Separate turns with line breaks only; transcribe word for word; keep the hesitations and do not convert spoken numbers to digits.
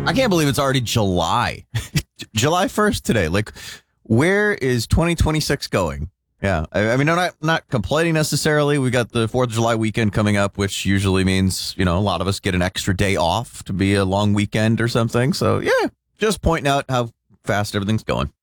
I can't believe it's already July. July first today. Like, where is twenty twenty-six going? Yeah. I, I mean, I'm not, not complaining necessarily. We got the fourth of July weekend coming up, which usually means, you know, a lot of us get an extra day off to be a long weekend or something. So, yeah, just pointing out how fast everything's going.